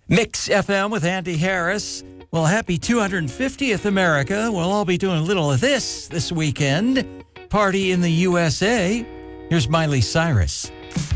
Mix FM with Andy Harris. Well, happy 250th America. We'll all be doing a little of this weekend. Party in the USA. Here's Miley Cyrus.